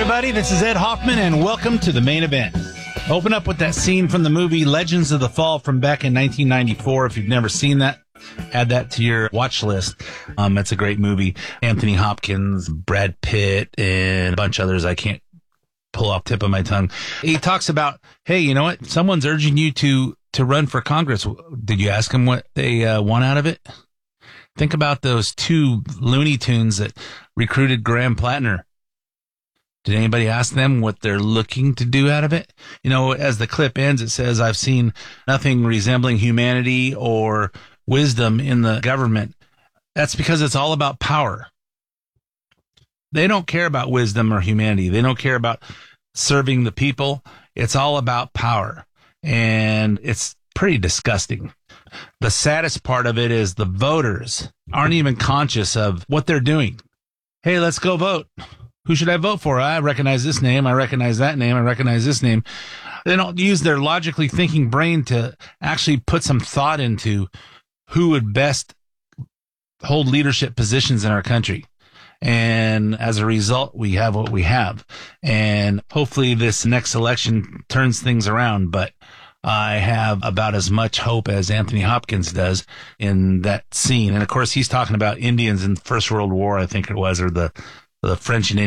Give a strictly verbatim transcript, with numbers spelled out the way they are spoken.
everybody. This is Ed Hoffman, and welcome to the main event. Open up with that scene from the movie Legends of the Fall from back in nineteen ninety-four. If you've never seen that, add that to your watch list. Um, it's a great movie. Anthony Hopkins, Brad Pitt, and a bunch of others I can't pull off the tip of my tongue. He talks about, hey, you know what? Someone's urging you to, to run for Congress. Did you ask them what they uh, want out of it? Think about those two Looney Tunes that recruited Graham Plattner. Did anybody ask them what they're looking to do out of it? You know, as the clip ends, it says, I've seen nothing resembling humanity or wisdom in the government. That's because it's all about power. They don't care about wisdom or humanity. They don't care about serving the people. It's all about power. And it's pretty disgusting. The saddest part of it is the voters aren't even conscious of what they're doing. Hey, let's go vote. Who should I vote for? I recognize this name. I recognize that name. I recognize this name. They don't use their logically thinking brain to actually put some thought into who would best hold leadership positions in our country. And as a result, we have what we have. And hopefully this next election turns things around. But I have about as much hope as Anthony Hopkins does in that scene. And of course, he's talking about Indians in the First World War, I think it was, or the, the French and Indians.